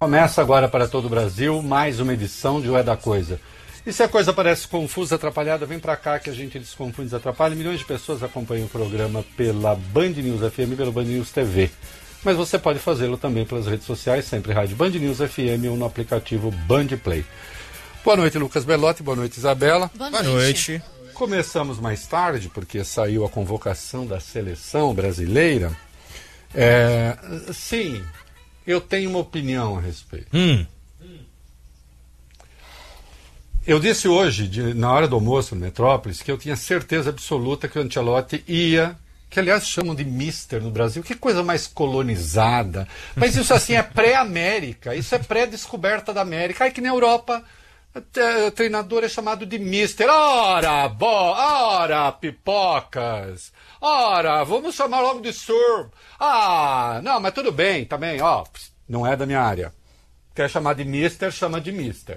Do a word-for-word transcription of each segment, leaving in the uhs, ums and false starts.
Começa agora para todo o Brasil mais uma edição de O É da Coisa. E se a coisa parece confusa, atrapalhada, vem para cá que a gente desconfunde, desatrapalha. Milhões de pessoas acompanham o programa pela Band News F M e pela Band News T V. Mas você pode fazê-lo também pelas redes sociais, sempre rádio Band News F M ou no aplicativo Band Play. Boa noite, Lucas Belotti. Boa noite, Isabela. Boa noite. Boa noite. Começamos mais tarde, porque saiu a convocação da seleção brasileira. É, sim... Eu tenho uma opinião a respeito. Hum. Eu disse hoje, de, na hora do almoço no Metrópolis, que eu tinha certeza absoluta que o Ancelotti ia, que aliás chamam de mister no Brasil, que coisa mais colonizada. Mas isso assim é pré-América, isso é pré-descoberta da América. Aí que na Europa, o treinador é chamado de mister. Ora, bo, ora, pipocas. Ora, vamos chamar logo de Sir. Ah, não, mas tudo bem, também, ó, não é da minha área. Quer chamar de mister, chama de mister.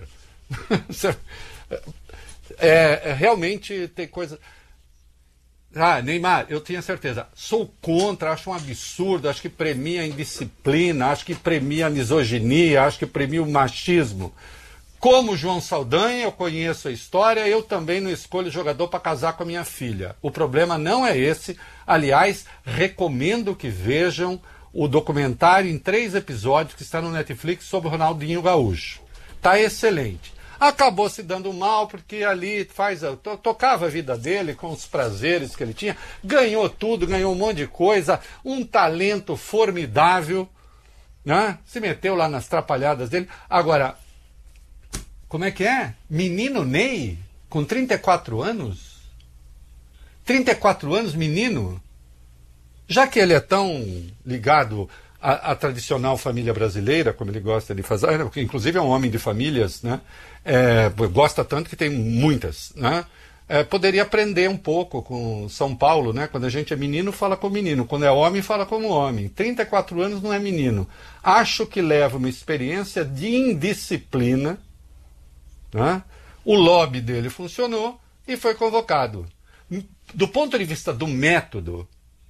é, é, realmente tem coisa... Ah, Neymar, eu tinha certeza. Sou contra, acho um absurdo, acho que premia a indisciplina, acho que premia a misoginia, acho que premia o machismo. Como João Saldanha, eu conheço a história, eu também não escolho jogador para casar com a minha filha. O problema não é esse. Aliás, recomendo que vejam o documentário em três episódios que está no Netflix sobre o Ronaldinho Gaúcho. Está excelente. Acabou se dando mal porque ali faz a, to, tocava a vida dele com os prazeres que ele tinha. Ganhou tudo, ganhou um monte de coisa, um talento formidável, né? Se meteu lá nas trapalhadas dele. Agora... Como é que é? Menino Ney, com trinta e quatro anos? trinta e quatro anos, menino? Já que ele é tão ligado à, à tradicional família brasileira, como ele gosta de fazer, porque inclusive é um homem de famílias, né? É, gosta tanto que tem muitas, né? É, poderia aprender um pouco com São Paulo, né? Quando a gente é menino, fala como menino. Quando é homem, fala como homem. trinta e quatro anos não é menino. Acho que leva uma experiência de indisciplina. Né? O lobby dele funcionou e foi convocado. Do ponto de vista do método,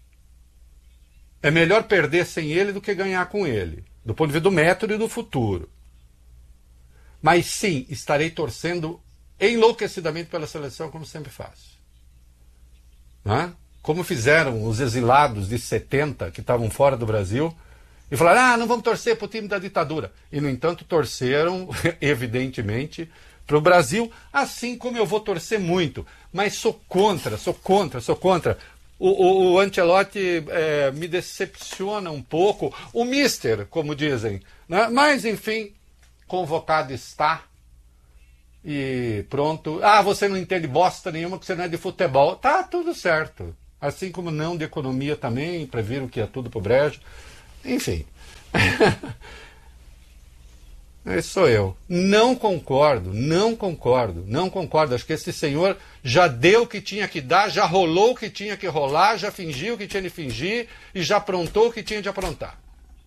é melhor perder sem ele do que ganhar com ele. Do ponto de vista do método e do futuro. Mas sim, estarei torcendo enlouquecidamente pela seleção, como sempre faço. Né? Como fizeram os exilados de setenta, que estavam fora do Brasil, e falaram, ah, não vamos torcer para o time da ditadura. E, no entanto, torceram, evidentemente, para o Brasil, assim como eu vou torcer muito. Mas sou contra, sou contra, sou contra. O, o, o Ancelotti é, me decepciona um pouco. O mister, como dizem. Né? Mas, enfim, convocado está. E pronto. Ah, você não entende bosta nenhuma porque você não é de futebol. Tá tudo certo. Assim como não de economia também, previram que é tudo pro brejo. Enfim... Esse sou eu. Não concordo, não concordo, não concordo. Acho que esse senhor já deu o que tinha que dar, já rolou o que tinha que rolar, já fingiu o que tinha de fingir e já aprontou o que tinha de aprontar.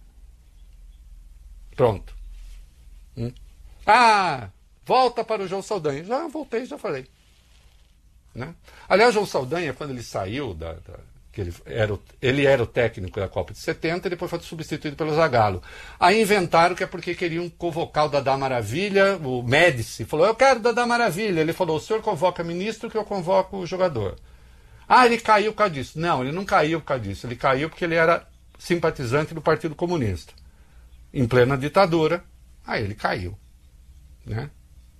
Pronto. Hum? Ah, volta para o João Saldanha. Já voltei, já falei. Né? Aliás, o João Saldanha, quando ele saiu da... da que ele era, o, ele era o técnico da Copa de setenta e depois foi substituído pelo Zagallo. Aí inventaram que é porque queriam convocar o Dadá Maravilha, o Médici falou, eu quero o Dadá Maravilha. Ele falou, o senhor convoca ministro que eu convoco o jogador. Ah, ele caiu por causa disso. Não, ele não caiu por causa disso. Ele caiu porque ele era simpatizante do Partido Comunista. Em plena ditadura, aí ele caiu. Né?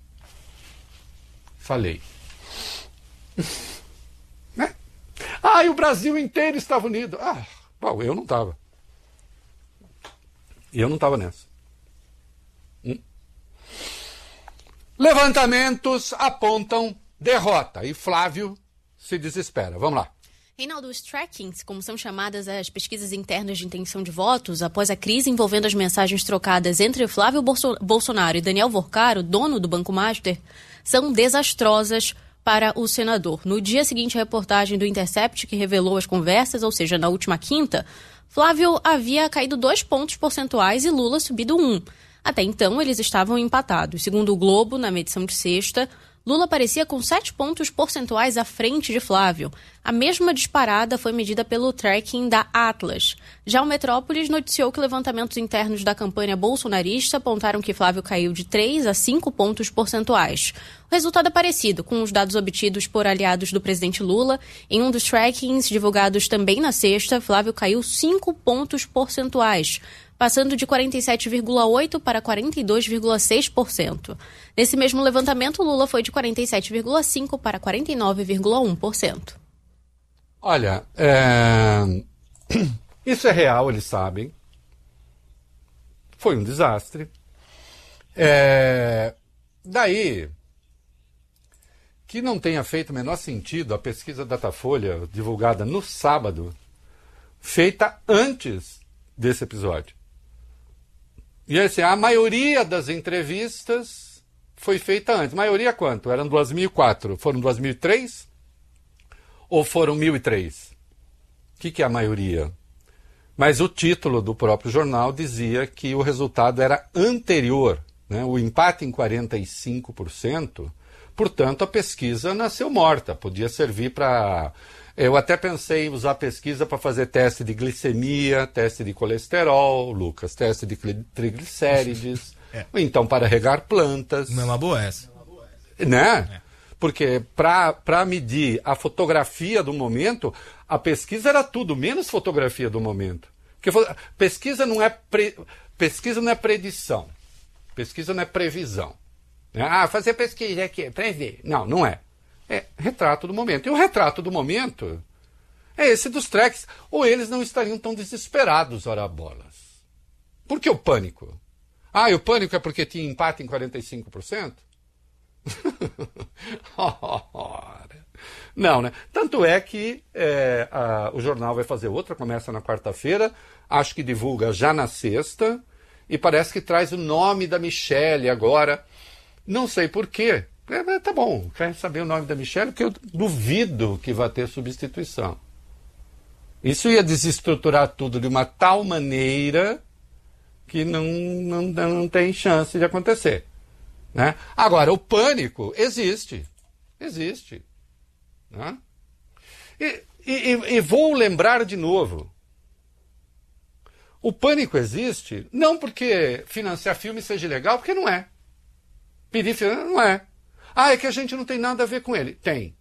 Falei. Né? Ah, e o Brasil inteiro estava unido. Ah, bom, eu não estava. Eu não estava nessa. Hum. Levantamentos apontam derrota e Flávio se desespera. Vamos lá. Reinaldo, os trackings, como são chamadas as pesquisas internas de intenção de votos, após a crise envolvendo as mensagens trocadas entre Flávio Bolso- Bolsonaro e Daniel Vorcaro, dono do Banco Master, são desastrosas para o senador. No dia seguinte, a reportagem do Intercept, que revelou as conversas, ou seja, na última quinta, Flávio havia caído dois pontos percentuais e Lula subido um. Até então, eles estavam empatados. Segundo o Globo, na medição de sexta, Lula aparecia com sete pontos percentuais à frente de Flávio. A mesma disparada foi medida pelo tracking da Atlas. Já o Metrópolis noticiou que levantamentos internos da campanha bolsonarista apontaram que Flávio caiu de três a cinco pontos percentuais. O resultado é parecido com os dados obtidos por aliados do presidente Lula. Em um dos trackings divulgados também na sexta, Flávio caiu cinco pontos percentuais, passando de quarenta e sete vírgula oito por cento para quarenta e dois vírgula seis por cento. Nesse mesmo levantamento, Lula foi de quarenta e sete vírgula cinco por cento para quarenta e nove vírgula um por cento. Olha, é... isso é real, eles sabem. Foi um desastre. É... Daí que não tenha feito o menor sentido a pesquisa Datafolha, divulgada no sábado, feita antes desse episódio. E assim, a maioria das entrevistas foi feita antes. Maioria quanto? Eram dois mil e quatro. Foram dois mil e três? Ou foram mil e três? O que, que é a maioria? Mas o título do próprio jornal dizia que o resultado era anterior, né? O empate em quarenta e cinco por cento, portanto a pesquisa nasceu morta. Podia servir para... Eu até pensei em usar a pesquisa para fazer teste de glicemia, teste de colesterol, Lucas, teste de triglicérides, é. Ou então para regar plantas. Não é uma boa essa. Né? É. Porque para medir a fotografia do momento, a pesquisa era tudo, menos fotografia do momento. Porque pesquisa não é, pre, pesquisa não é predição, pesquisa não é previsão. Ah, fazer pesquisa aqui, prever. Não, não é. É retrato do momento. E o retrato do momento é esse dos tracks. Ou eles não estariam tão desesperados, ora bolas. Por que o pânico? Ah, e o pânico é porque tinha empate em quarenta e cinco por cento? Não, né? Tanto é que é, a, o jornal vai fazer outra, começa na quarta-feira, acho que divulga já na sexta, e parece que traz o nome da Michelle agora. Não sei por quê. É, tá bom, quer saber o nome da Michelle? Porque eu duvido que vai ter substituição. Isso ia desestruturar tudo de uma tal maneira que não, não, não tem chance de acontecer. Né? Agora, o pânico existe. Existe. Né? E, e, e vou lembrar de novo. O pânico existe não porque financiar filme seja legal, porque não é. Pedir filme não é. Ah, é que a gente não tem nada a ver com ele. Tem.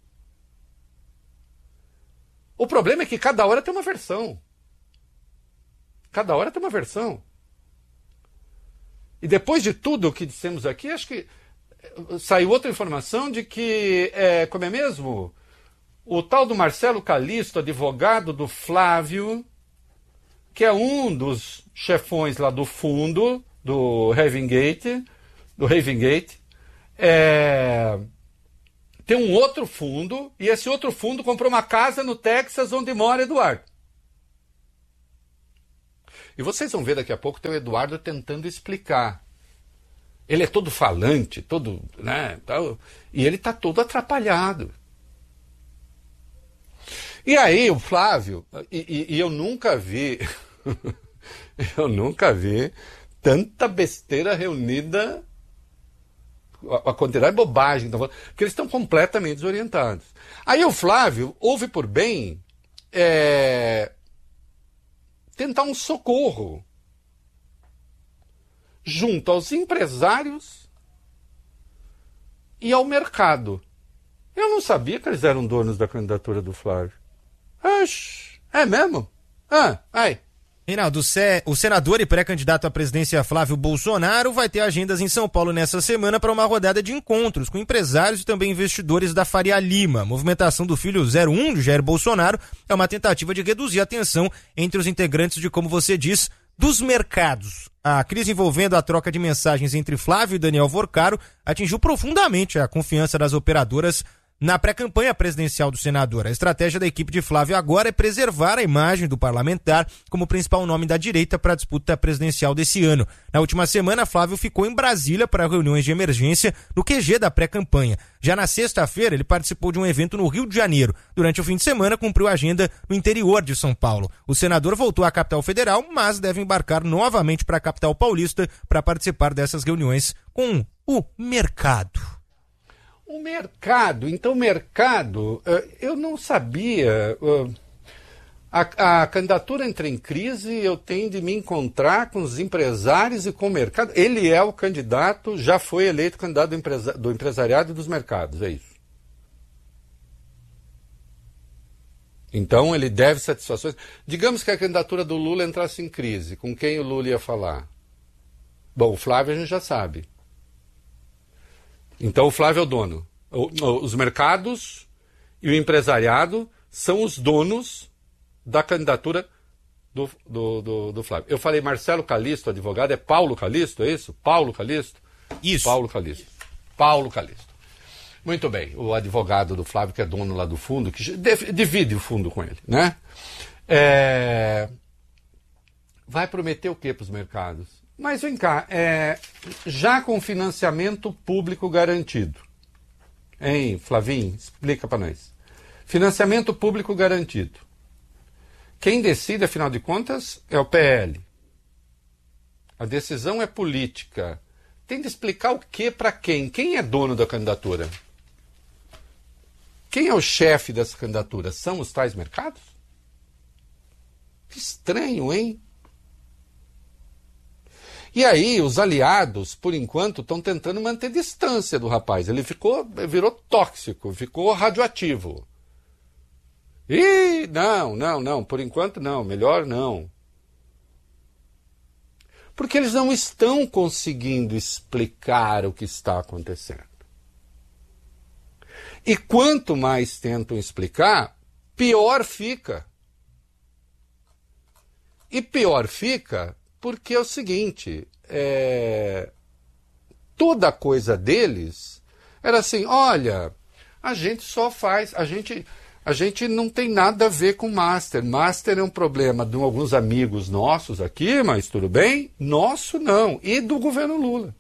O problema é que cada hora tem uma versão. Cada hora tem uma versão. E depois de tudo o que dissemos aqui, acho que saiu outra informação de que, é, como é mesmo? O tal do Marcelo Calisto, advogado do Flávio, que é um dos chefões lá do fundo, do Ravengate, do Ravengate, é, tem um outro fundo, e esse outro fundo comprou uma casa no Texas onde mora Eduardo. E vocês vão ver daqui a pouco tem o Eduardo tentando explicar. Ele é todo falante, todo, né, tal, e ele está todo atrapalhado. E aí o Flávio, e, e, e eu nunca vi, eu nunca vi tanta besteira reunida, a, a quantidade de bobagem, que eles estão completamente desorientados. Aí o Flávio ouve por bem é, tentar um socorro junto aos empresários e ao mercado. Eu não sabia que eles eram donos da candidatura do Flávio. Oxi, é mesmo? Ah, ai. Reinaldo, o senador e pré-candidato à presidência Flávio Bolsonaro vai ter agendas em São Paulo nessa semana para uma rodada de encontros com empresários e também investidores da Faria Lima. A movimentação do filho zero um de Jair Bolsonaro é uma tentativa de reduzir a tensão entre os integrantes de, como você diz, dos mercados. A crise envolvendo a troca de mensagens entre Flávio e Daniel Vorcaro atingiu profundamente a confiança das operadoras na pré-campanha presidencial do senador. A estratégia da equipe de Flávio agora é preservar a imagem do parlamentar como principal nome da direita para a disputa presidencial desse ano. Na última semana, Flávio ficou em Brasília para reuniões de emergência no Q G da pré-campanha. Já na sexta-feira, ele participou de um evento no Rio de Janeiro. Durante o fim de semana, cumpriu a agenda no interior de São Paulo. O senador voltou à capital federal, mas deve embarcar novamente para a capital paulista para participar dessas reuniões com o mercado. O mercado, então o mercado, eu não sabia. A, a candidatura entra em crise, eu tenho de me encontrar com os empresários e com o mercado. Ele é o candidato, já foi eleito candidato do, empresa, do empresariado e dos mercados, é isso. Então ele deve satisfações. Digamos que a candidatura do Lula entrasse em crise, com quem o Lula ia falar? Bom, o Flávio a gente já sabe. Então o Flávio é o dono. Os mercados e o empresariado são os donos da candidatura do, do, do, do Flávio. Eu falei Marcelo Calisto, advogado, é Paulo Calisto, é isso? Paulo Calisto? Isso. Paulo Calisto. Paulo Calisto. Muito bem, o advogado do Flávio, que é dono lá do fundo, que divide o fundo com ele, né? É... Vai prometer o quê para os mercados? Mas vem cá, é... já com financiamento público garantido. Hein, Flavinho? Explica para nós. Financiamento público garantido. Quem decide, afinal de contas, é o P L. A decisão é política. Tem de explicar o que para quem? Quem é dono da candidatura? Quem é o chefe dessa candidatura? São os tais mercados? Que estranho, hein? E aí, os aliados, por enquanto, estão tentando manter distância do rapaz. Ele ficou, virou tóxico, ficou radioativo. Ih, não, não, não, por enquanto não, melhor não. Porque eles não estão conseguindo explicar o que está acontecendo. E quanto mais tentam explicar, pior fica. E pior fica porque é o seguinte, é... toda coisa deles era assim, olha, a gente só faz, a gente... A gente não tem nada a ver com Master. Master é um problema de alguns amigos nossos aqui, mas tudo bem. Nosso não. E do governo Lula.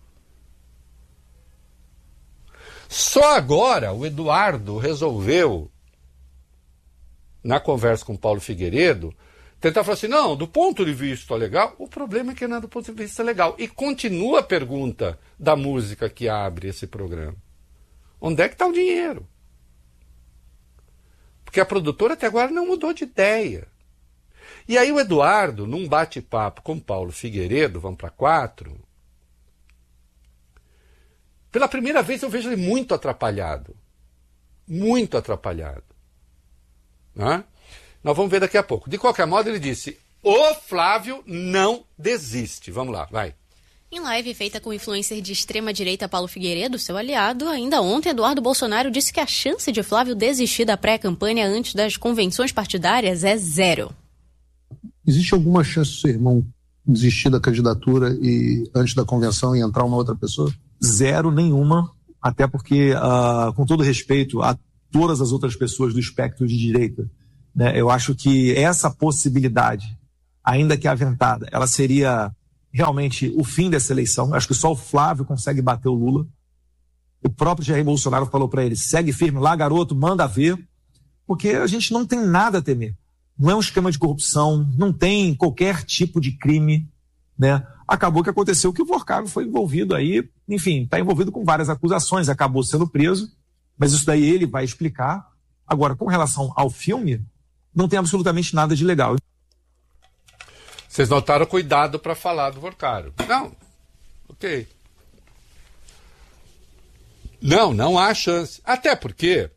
Só agora o Eduardo resolveu, na conversa com o Paulo Figueiredo, tentar falar assim, não, do ponto de vista legal, o problema é que não é do ponto de vista legal. E continua a pergunta da música que abre esse programa. Onde é que está o dinheiro? Porque a produtora até agora não mudou de ideia. E aí o Eduardo, num bate-papo com Paulo Figueiredo, vamos para quatro, pela primeira vez eu vejo ele muito atrapalhado. Muito atrapalhado. Né? Nós vamos ver daqui a pouco. De qualquer modo, ele disse, o Flávio não desiste. Vamos lá, vai. Em live feita com o influencer de extrema-direita Paulo Figueiredo, seu aliado, ainda ontem Eduardo Bolsonaro disse que a chance de Flávio desistir da pré-campanha antes das convenções partidárias é zero. Existe alguma chance do seu irmão desistir da candidatura e antes da convenção e entrar uma outra pessoa? Zero nenhuma, até porque, uh, com todo respeito a todas as outras pessoas do espectro de direita, né, eu acho que essa possibilidade, ainda que aventada, ela seria realmente o fim dessa eleição. Acho que só o Flávio consegue bater o Lula. O próprio Jair Bolsonaro falou para ele, segue firme lá, garoto, manda ver, porque a gente não tem nada a temer. Não é um esquema de corrupção, não tem qualquer tipo de crime, né? Acabou que aconteceu que o Vorcaro foi envolvido aí, enfim, está envolvido com várias acusações, acabou sendo preso, mas isso daí ele vai explicar. Agora, com relação ao filme, não tem absolutamente nada de legal. Vocês notaram cuidado para falar do Vorcaro. Não, ok. Não, não há chance. Até porque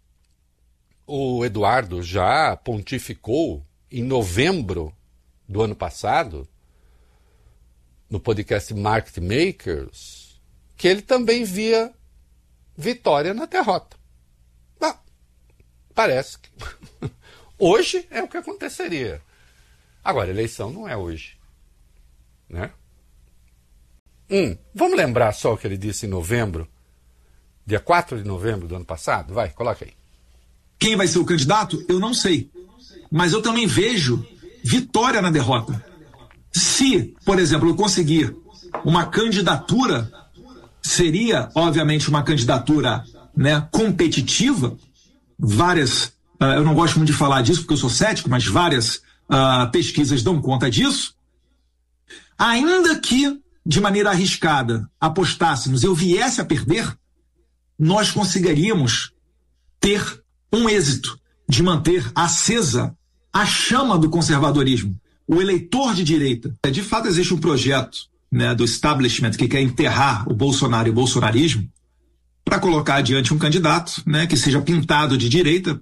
o Eduardo já pontificou em novembro do ano passado, no podcast Market Makers, que ele também via vitória na derrota. Bah, parece que hoje é o que aconteceria. Agora, a eleição não é hoje. Né? Hum, vamos lembrar só o que ele disse em novembro, dia quatro de novembro do ano passado? Vai, coloca aí. Quem vai ser o candidato? Eu não sei. Mas eu também vejo vitória na derrota. Se, por exemplo, eu conseguir uma candidatura, seria, obviamente, uma candidatura, né, competitiva. Várias, uh, eu não gosto muito de falar disso porque eu sou cético, mas várias uh, pesquisas dão conta disso. Ainda que, de maneira arriscada, apostássemos, eu viesse a perder, nós conseguiríamos ter um êxito de manter acesa a chama do conservadorismo, o eleitor de direita. De fato, existe um projeto, né, do establishment que quer enterrar o Bolsonaro e o bolsonarismo para colocar adiante um candidato, né, que seja pintado de direita.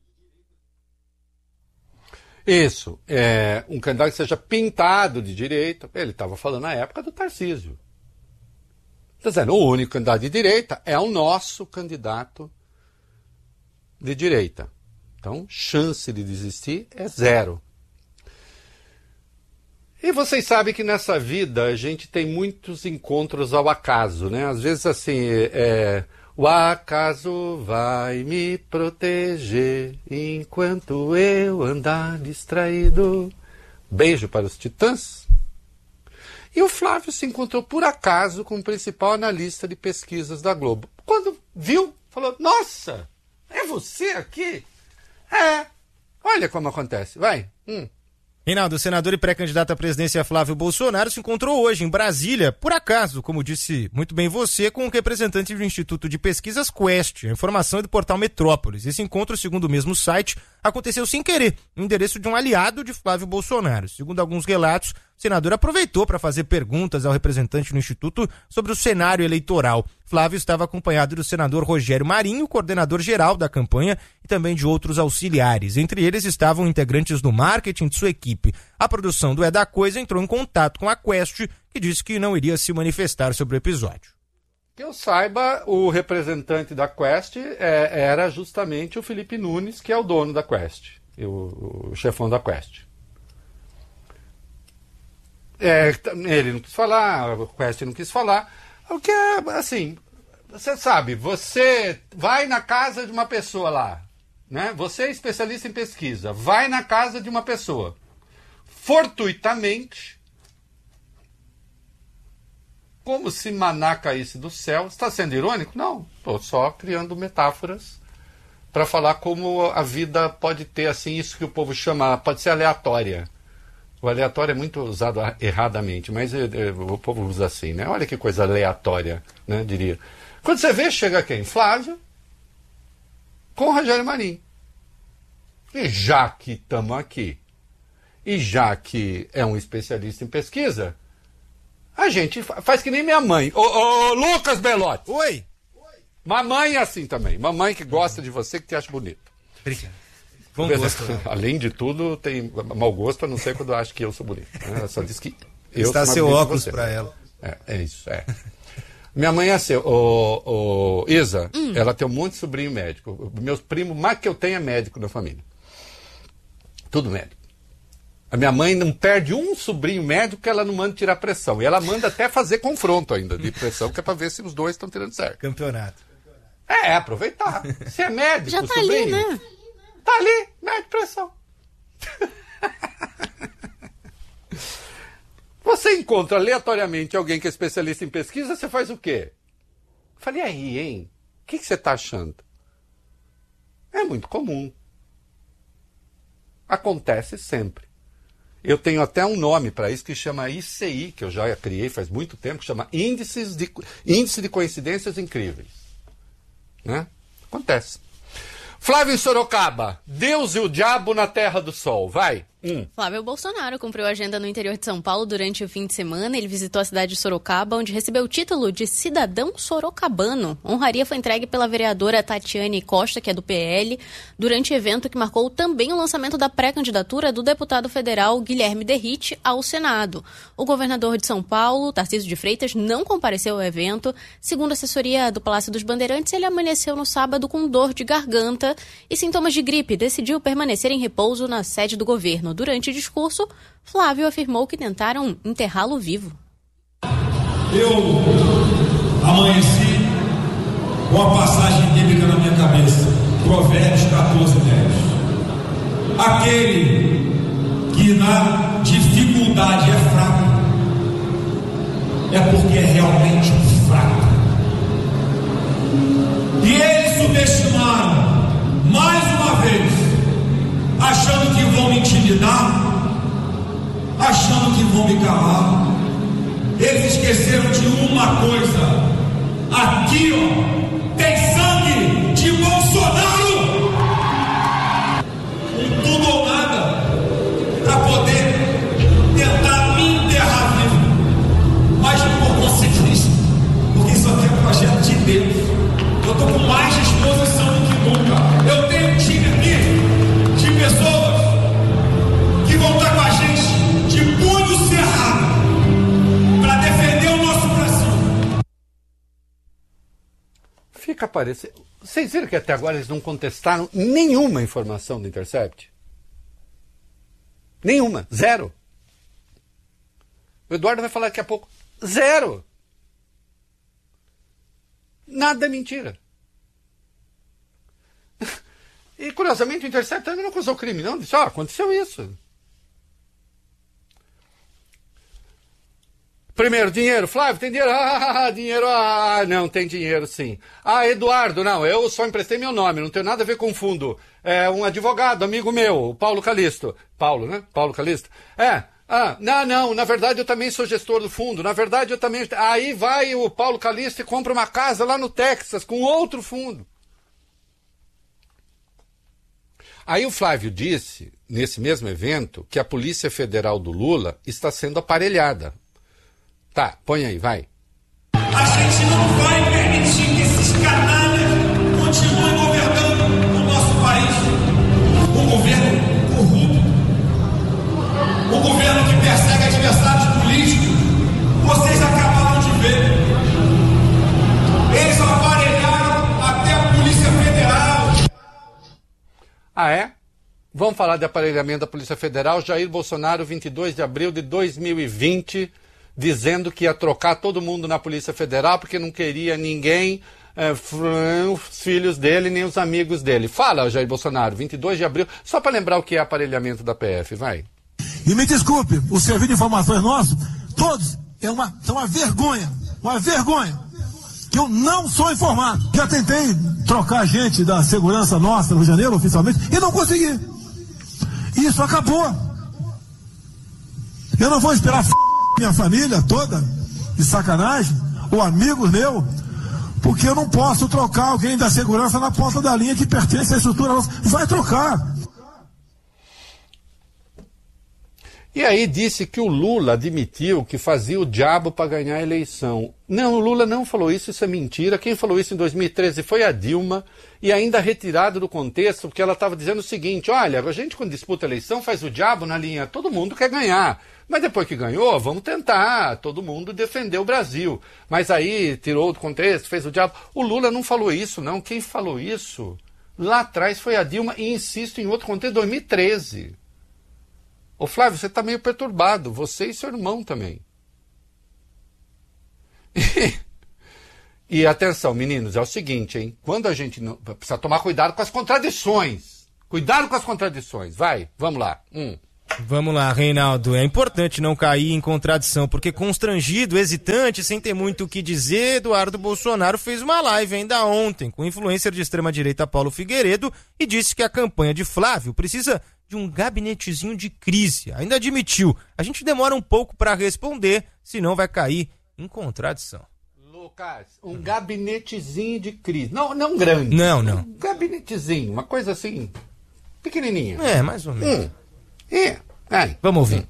Isso, é, um candidato que seja pintado de direita. Ele estava falando na época do Tarcísio. Está dizendo, o único candidato de direita é o nosso candidato de direita. Então, chance de desistir é zero. E vocês sabem que nessa vida a gente tem muitos encontros ao acaso, né? Às vezes assim, é, o acaso vai me proteger enquanto eu andar distraído. Beijo para os Titãs. E o Flávio se encontrou por acaso com o principal analista de pesquisas da Globo. Quando viu, falou, nossa, é você aqui? É, olha como acontece, vai. Hum. Reinaldo, o senador e pré-candidato à presidência Flávio Bolsonaro se encontrou hoje em Brasília, por acaso, como disse muito bem você, com o representante do Instituto de Pesquisas Quest. A informação é do portal Metrópolis. Esse encontro, segundo o mesmo site, aconteceu sem querer, no endereço de um aliado de Flávio Bolsonaro. Segundo alguns relatos, o senador aproveitou para fazer perguntas ao representante do Instituto sobre o cenário eleitoral. Flávio estava acompanhado do senador Rogério Marinho, coordenador geral da campanha, e também de outros auxiliares. Entre eles estavam integrantes do marketing de sua equipe. A produção do É da Coisa entrou em contato com a Quest, que disse que não iria se manifestar sobre o episódio. Que eu saiba, o representante da Quest é, era justamente o Felipe Nunes, que é o dono da Quest, o, o chefão da Quest. É, ele não quis falar, a Quest não quis falar. O que é, assim, você sabe, você vai na casa de uma pessoa lá, né? Você é especialista em pesquisa, vai na casa de uma pessoa, fortuitamente, como se maná caísse do céu. Está sendo irônico? Não, estou só criando metáforas para falar como a vida pode ter, assim, isso que o povo chama, pode ser aleatória. O aleatório é muito usado erradamente, mas é, é, o povo usa assim, né? Olha que coisa aleatória, né, diria. Quando você vê, chega quem? Flávio com Rogério Marinho. E já que estamos aqui, e já que é um especialista em pesquisa, a gente faz que nem minha mãe. Ô, ô Lucas Belotti! Oi! Mamãe é assim também. Mamãe que gosta de você, que te acha bonito. Obrigado. Bom gosto, né? Além de tudo, tem mau gosto, a não ser quando acha que eu sou bonito. Né? Ela só diz que eu está sou seu óculos para ela. É, é isso, é. Minha mãe é assim, o, o Isa, hum. ela tem um monte de sobrinho médico. Meus primos, mais que eu tenho, é médico na família. Tudo médico. A minha mãe não perde um sobrinho médico que ela não manda tirar pressão. E ela manda até fazer confronto ainda de pressão, que é para ver se os dois estão tirando certo. Campeonato. É, é aproveitar. Se é médico, já tá sobrinho... ali, né? Tá ali, mede pressão. Você encontra aleatoriamente alguém que é especialista em pesquisa, você faz o quê? Falei, aí, hein? O que, que você está achando? É muito comum. Acontece sempre. Eu tenho até um nome para isso que chama I C I, que eu já criei faz muito tempo, que chama Índices de, Índice de Coincidências Incríveis. Né? Acontece. Flávio em Sorocaba, Deus e o diabo na terra do sol, vai. Hum. Flávio Bolsonaro cumpriu a agenda no interior de São Paulo durante o fim de semana. Ele visitou a cidade de Sorocaba, onde recebeu o título de cidadão sorocabano. A honraria foi entregue pela vereadora Tatiane Costa, que é do P L, durante evento que marcou também o lançamento da pré-candidatura do deputado federal Guilherme Derrite ao Senado. O governador de São Paulo, Tarcísio de Freitas, não compareceu ao evento. Segundo a assessoria do Palácio dos Bandeirantes, ele amanheceu no sábado com dor de garganta e sintomas de gripe. Decidiu permanecer em repouso na sede do governo. Durante o discurso, Flávio afirmou que tentaram enterrá-lo vivo. Eu amanheci com a passagem bíblica na minha cabeça, Provérbios quatorze, dez. Aquele que na dificuldade é fraco, é porque é realmente um fraco. E eles subestimaram, mais uma vez, achando que vão me intimidar, achando que vão me calar. Eles esqueceram de uma coisa: aqui, ó, tem sangue Deus. Eu estou com mais disposição do que nunca. Eu tenho um time aqui de pessoas que vão estar com a gente de punho cerrado para defender o nosso Brasil. Fica parecendo. Vocês viram que até agora eles não contestaram nenhuma informação do Intercept? Nenhuma. Zero. O Eduardo vai falar daqui a pouco. Zero. Nada é mentira. E, curiosamente, o Intercept também não acusou o crime, não. Disse, ó, oh, aconteceu isso. Primeiro, dinheiro. Flávio, tem dinheiro? Ah, dinheiro. Ah, não, tem dinheiro, sim. Ah, Eduardo, não, eu só emprestei meu nome, não tem nada a ver com fundo. É um advogado, amigo meu, o Paulo Calisto. Paulo, né? Paulo Calisto. É. Ah, não, não, na verdade eu também sou gestor do fundo, na verdade eu também... Aí vai o Paulo Calisto e compra uma casa lá no Texas com outro fundo. Aí o Flávio disse, nesse mesmo evento, que a Polícia Federal do Lula está sendo aparelhada. Tá, põe aí, vai. A gente não vai permitir que esses canalhas continuem governando o nosso país. Um governo corrupto, um governo que persegue adversários políticos. Vocês acabaram de ver. Eles aparelharam até a Polícia Federal. Ah, é? Vamos falar de aparelhamento da Polícia Federal. Jair Bolsonaro, vinte e dois de abril de dois mil e vinte, dizendo que ia trocar todo mundo na Polícia Federal porque não queria ninguém, é, os filhos dele, nem os amigos dele. Fala, Jair Bolsonaro, vinte e dois de abril, só para lembrar o que é aparelhamento da P F, vai. E me desculpe, o serviço de informações nosso, todos, é uma, é uma vergonha, uma vergonha. Eu não sou informado. Já tentei trocar gente da segurança nossa no Rio de Janeiro, oficialmente, e não consegui. Isso acabou. Eu não vou esperar f... minha família toda, de sacanagem, ou amigos meus, porque eu não posso trocar alguém da segurança na ponta da linha que pertence à estrutura nossa. Vai trocar. E aí disse que o Lula admitiu que fazia o diabo para ganhar a eleição. Não, o Lula não falou isso, isso é mentira. Quem falou isso em dois mil e treze foi a Dilma, e ainda retirado do contexto, porque ela estava dizendo o seguinte, olha, a gente quando disputa a eleição faz o diabo na linha, todo mundo quer ganhar. Mas depois que ganhou, vamos tentar, todo mundo defender o Brasil. Mas aí tirou do contexto, fez o diabo. O Lula não falou isso, não. Quem falou isso lá atrás foi a Dilma, e insisto em outro contexto, dois mil e treze. Ô Flávio, você está meio perturbado, você e seu irmão também. E, e atenção, meninos, é o seguinte, hein? Quando a gente não... Precisa tomar cuidado com as contradições. Cuidado com as contradições. Vai, vamos lá. Hum. Vamos lá, Reinaldo. É importante não cair em contradição, porque constrangido, hesitante, sem ter muito o que dizer, Eduardo Bolsonaro fez uma live ainda ontem com o influencer de extrema-direita Paulo Figueiredo e disse que a campanha de Flávio precisa de um gabinetezinho de crise. Ainda admitiu. A gente demora um pouco para responder, senão vai cair em contradição. Lucas, um gabinetezinho de crise. Não, não grande. Não, não. Um gabinetezinho, uma coisa assim, pequenininha. É, mais ou menos. Hum. É. Ai. Vamos ouvir.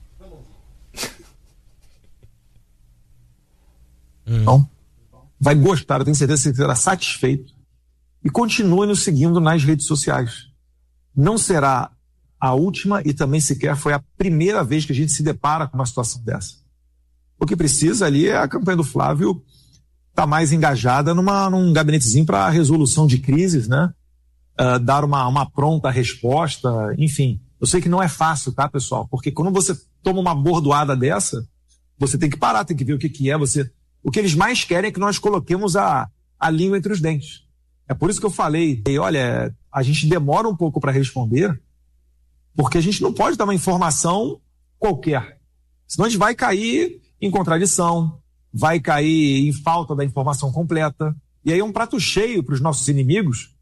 Então, vai gostar, eu tenho certeza que você será satisfeito. E continue nos seguindo nas redes sociais. Não será a última e também sequer foi a primeira vez que a gente se depara com uma situação dessa. O que precisa ali é a campanha do Flávio estar tá mais engajada numa, num gabinetezinho para resolução de crises, né? Uh, dar uma, uma pronta resposta, enfim. Eu sei que não é fácil, tá, pessoal? Porque quando você toma uma bordoada dessa, você tem que parar, tem que ver o que, que é. Você... O que eles mais querem é que nós coloquemos a, a língua entre os dentes. É por isso que eu falei, e olha, a gente demora um pouco para responder, porque a gente não pode dar uma informação qualquer. Senão a gente vai cair em contradição, vai cair em falta da informação completa. E aí é um prato cheio para os nossos inimigos.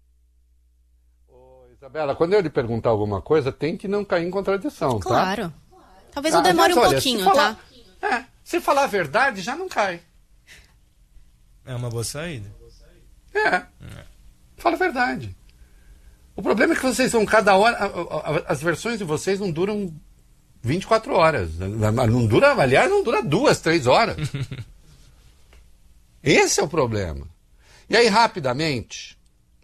Ô, Isabela, quando eu lhe perguntar alguma coisa, tem que não cair em contradição, tá? Claro. Talvez eu demore Aliás, um olha, pouquinho, se falar, tá? É, se falar a verdade, já não cai. É uma boa saída. É. é. Fala a verdade. O problema é que vocês vão cada hora... As versões de vocês não duram vinte e quatro horas. Não dura, aliás, não dura duas, três horas. Esse é o problema. E aí, rapidamente,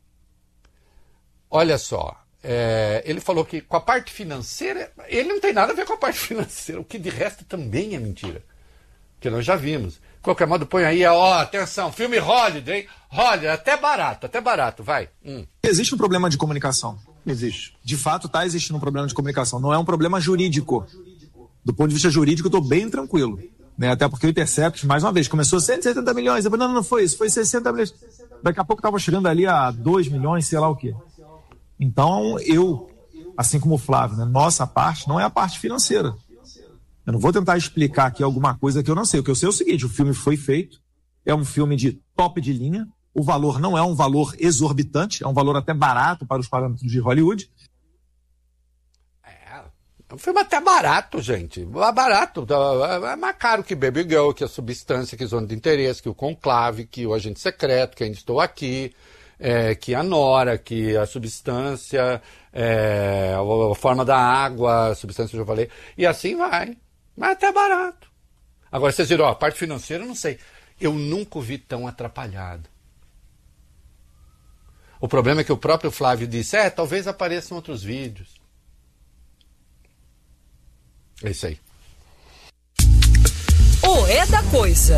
olha só, é, ele falou que com a parte financeira, ele não tem nada a ver com a parte financeira, o que de resto também é mentira, que nós já vimos. De qualquer modo, põe aí, ó, atenção, filme Hollywood, hein? Hollywood, até barato, até barato, vai. Hum. Existe um problema de comunicação. Existe. De fato, está existindo um problema de comunicação. Não é um problema jurídico. Do ponto de vista jurídico, eu estou bem tranquilo. Né? Até porque o Intercept, mais uma vez, começou cento e setenta milhões. Depois, não, não foi isso, foi sessenta milhões. Daqui a pouco estava chegando ali a dois milhões, sei lá o quê. Então, eu, assim como o Flávio, né, nossa parte não é a parte financeira. Eu não vou tentar explicar aqui alguma coisa que eu não sei. O que eu sei é o seguinte, o filme foi feito, é um filme de top de linha, o valor não é um valor exorbitante, é um valor até barato para os parâmetros de Hollywood. É um filme até barato, gente. Barato. É mais caro que Baby Girl, que a Substância, que Zona de Interesse, que o Conclave, que o Agente Secreto, que Ainda Estou Aqui, é, que a Nora, que a Substância, é, a Forma da Água, a Substância, eu já falei. E assim vai. Mas até barato. Agora, vocês viram, ó, a parte financeira, eu não sei. Eu nunca o vi tão atrapalhado. O problema é que o próprio Flávio disse, é, talvez apareçam outros vídeos. É isso aí. O É da Coisa.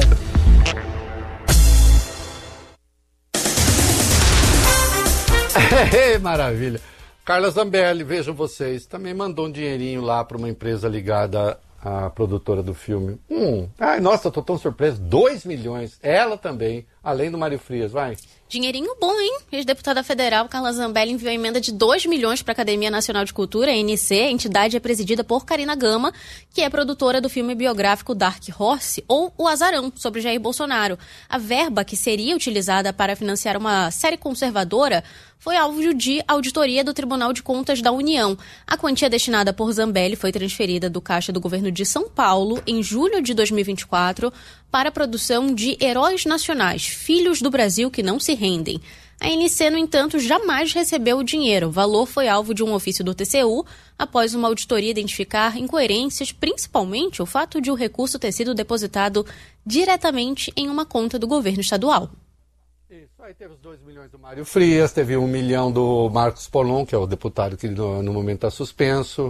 Maravilha. Carla Zambelli, vejam vocês, também mandou um dinheirinho lá para uma empresa ligada à produtora do filme. Hum, ai, nossa, tô tão surpreso. Dois milhões. Ela também, além do Mário Frias, vai. Dinheirinho bom, hein? Ex-deputada federal Carla Zambelli enviou a emenda de dois milhões para a Academia Nacional de Cultura, a A N C. A entidade é presidida por Karina Gama, que é produtora do filme biográfico Dark Horse, ou O Azarão, sobre Jair Bolsonaro. A verba que seria utilizada para financiar uma série conservadora foi alvo de auditoria do Tribunal de Contas da União. A quantia destinada por Zambelli foi transferida do caixa do governo de São Paulo em julho de dois mil e vinte e quatro para a produção de Heróis Nacionais, Filhos do Brasil que Não Se Rendem. A A N C, no entanto, jamais recebeu o dinheiro. O valor foi alvo de um ofício do T C U após uma auditoria identificar incoerências, principalmente o fato de o recurso ter sido depositado diretamente em uma conta do governo estadual. Isso, aí teve os dois milhões do Mário Frias, teve um milhão do Marcos Polon, que é o deputado que no, no momento está suspenso,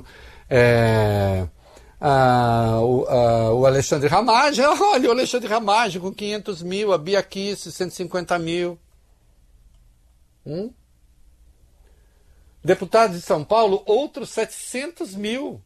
é, a, o, a, o Alexandre Ramage, olha o Alexandre Ramage com quinhentos mil, a Bia Kicis, cento e cinquenta mil. Hum? Deputados de São Paulo, outros setecentos mil.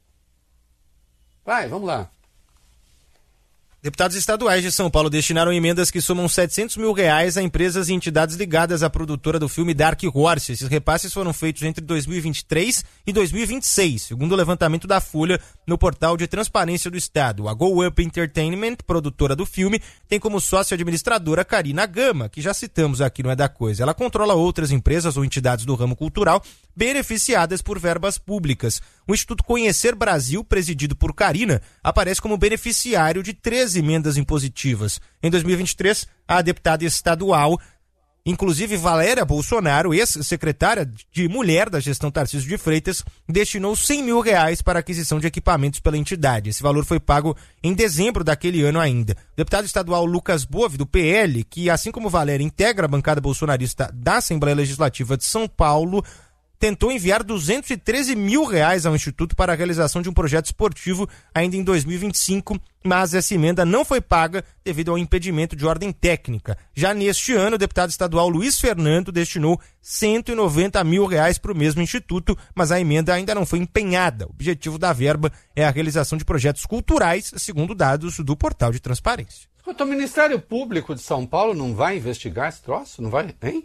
Vai, vamos lá. Deputados estaduais de São Paulo destinaram emendas que somam setecentos mil reais a empresas e entidades ligadas à produtora do filme Dark Horse. Esses repasses foram feitos entre dois mil e vinte e três e dois mil e vinte e seis, segundo o levantamento da Folha no portal de transparência do Estado. A Go Up Entertainment, produtora do filme, tem como sócia administradora Karina Gama, que já citamos aqui no É da Coisa. Ela controla outras empresas ou entidades do ramo cultural beneficiadas por verbas públicas. O Instituto Conhecer Brasil, presidido por Karina, aparece como beneficiário de três emendas impositivas. Em dois mil e vinte e três, a deputada estadual, inclusive Valéria Bolsonaro, ex-secretária de Mulher da gestão Tarcísio de Freitas, destinou cem mil reais para aquisição de equipamentos pela entidade. Esse valor foi pago em dezembro daquele ano ainda. O deputado estadual Lucas Bove, do P L, que assim como Valéria integra a bancada bolsonarista da Assembleia Legislativa de São Paulo, tentou enviar duzentos e treze mil reais ao Instituto para a realização de um projeto esportivo ainda em dois mil e vinte e cinco, mas essa emenda não foi paga devido ao impedimento de ordem técnica. Já neste ano, o deputado estadual Luiz Fernando destinou cento e noventa mil reais para o mesmo instituto, mas a emenda ainda não foi empenhada. O objetivo da verba é a realização de projetos culturais, segundo dados do portal de transparência. O Ministério Público de São Paulo não vai investigar esse troço? Não vai, hein?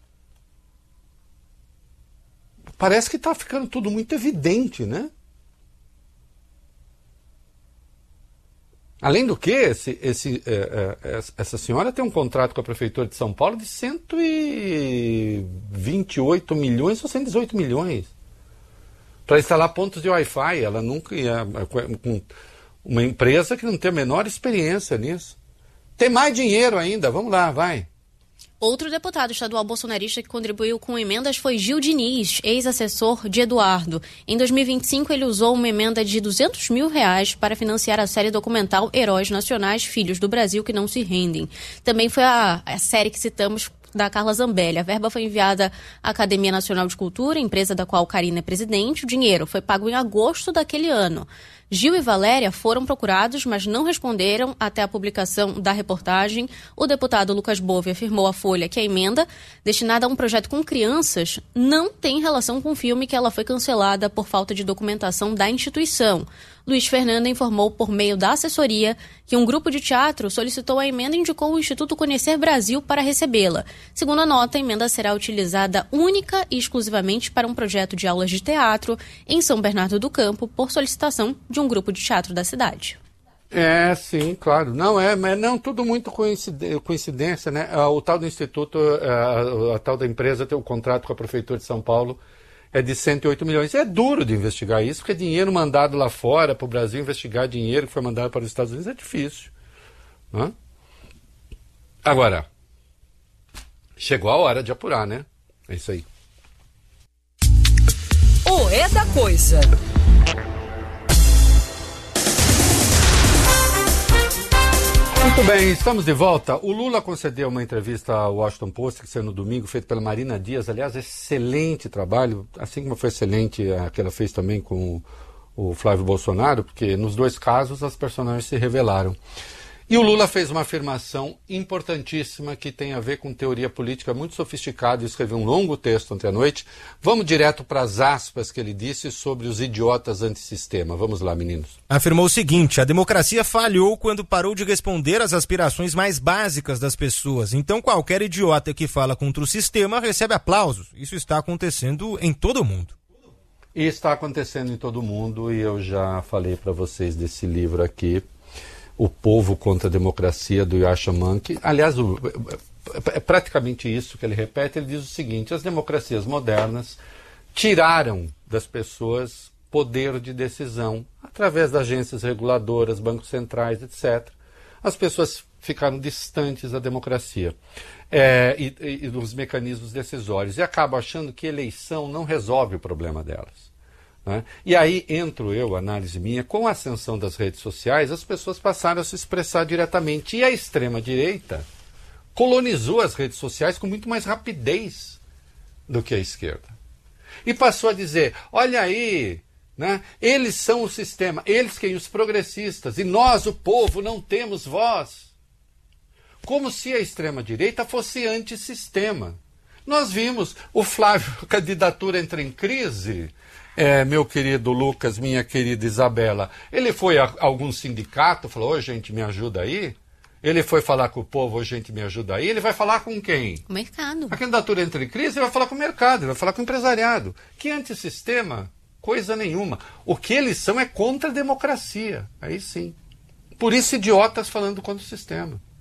Parece que está ficando tudo muito evidente, né? Além do que, esse, esse, é, é, essa senhora tem um contrato com a Prefeitura de São Paulo de cento e vinte e oito milhões ou cento e dezoito milhões para instalar pontos de Wi-Fi. Ela nunca ia com uma empresa que não tem a menor experiência nisso. Tem mais dinheiro ainda, vamos lá, vai. Outro deputado estadual bolsonarista que contribuiu com emendas foi Gil Diniz, ex-assessor de Eduardo. Em dois mil e vinte e cinco, ele usou uma emenda de duzentos mil reais para financiar a série documental Heróis Nacionais, Filhos do Brasil que Não Se Rendem. Também foi a, a série que citamos da Carla Zambelli. A verba foi enviada à Academia Nacional de Cultura, empresa da qual Karina é presidente. O dinheiro foi pago em agosto daquele ano. Gil e Valéria foram procurados, mas não responderam até a publicação da reportagem. O deputado Lucas Bove afirmou à Folha que a emenda, destinada a um projeto com crianças, não tem relação com o filme, que ela foi cancelada por falta de documentação da instituição. Luiz Fernando informou por meio da assessoria que um grupo de teatro solicitou a emenda e indicou o Instituto Conhecer Brasil para recebê-la. Segundo a nota, a emenda será utilizada única e exclusivamente para um projeto de aulas de teatro em São Bernardo do Campo, por solicitação de um grupo de teatro da cidade. É, sim, claro. Não, é, mas não, tudo muito coincidência, né? O tal do Instituto, a, a tal da empresa tem o contrato com a Prefeitura de São Paulo, é de cento e oito milhões. É duro de investigar isso, porque dinheiro mandado lá fora para o Brasil, investigar dinheiro que foi mandado para os Estados Unidos é difícil. Né? Agora, chegou a hora de apurar, né? É isso aí. O É da Coisa. Muito bem, estamos de volta. O Lula concedeu uma entrevista ao Washington Post, que saiu no domingo, feito pela Marina Dias. Aliás, excelente trabalho, assim como foi excelente a que ela fez também com o Flávio Bolsonaro, porque nos dois casos as personagens se revelaram. E o Lula fez uma afirmação importantíssima que tem a ver com teoria política muito sofisticada, e escreveu um longo texto ontem à noite. Vamos direto para as aspas que ele disse sobre os idiotas antissistema. Vamos lá, meninos. Afirmou o seguinte: a democracia falhou quando parou de responder às aspirações mais básicas das pessoas. Então qualquer idiota que fala contra o sistema recebe aplausos. Isso está acontecendo em todo o mundo. E está acontecendo em todo o mundo, e eu já falei para vocês desse livro aqui, O Povo contra a Democracia, do Yasha Monkey. Aliás, o, é praticamente isso que ele repete. Ele diz o seguinte: as democracias modernas tiraram das pessoas poder de decisão através das agências reguladoras, bancos centrais, etcétera. As pessoas ficaram distantes da democracia é, e, e, e dos mecanismos decisórios, e acabam achando que eleição não resolve o problema delas. Né? E aí entro eu, análise minha, com a ascensão das redes sociais, as pessoas passaram a se expressar diretamente. E a extrema-direita colonizou as redes sociais com muito mais rapidez do que a esquerda. E passou a dizer: olha aí, né? Eles são o sistema, eles quem? Os progressistas, e nós, o povo, não temos voz. Como se a extrema-direita fosse antissistema. Nós vimos o Flávio, a candidatura entra em crise. É, meu querido Lucas, minha querida Isabela, ele foi a algum sindicato, falou: ô, gente, me ajuda aí? Ele foi falar com o povo: ô, gente, me ajuda aí? Ele vai falar com quem? O mercado. A candidatura entra em crise, ele vai falar com o mercado, ele vai falar com o empresariado. Que antissistema? Coisa nenhuma. O que eles são é contra a democracia. Aí sim. Por isso, idiotas falando contra o sistema.